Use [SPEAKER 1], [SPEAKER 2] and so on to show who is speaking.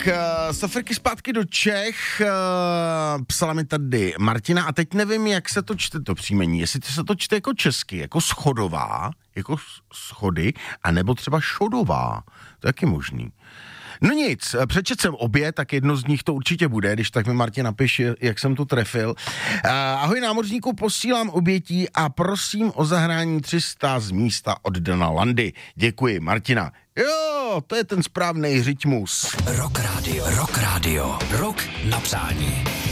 [SPEAKER 1] Safrky zpátky do Čech, psala mi tady Martina a teď nevím, jak se to čte to příjmení, jestli se to čte jako česky, jako Schodová, jako Schody, anebo třeba Šodová, to je taky možný. No nic, přečet jsem obě, tak jedno z nich to určitě bude, když tak mi Martin napiš, jak jsem to trefil. Ahoj námořníku, posílám obětí a prosím o zahrání 300 z místa od Dana Landy. Děkuji, Martina. Jo, to je ten správný rytmus.
[SPEAKER 2] Rock Radio, rock na přání.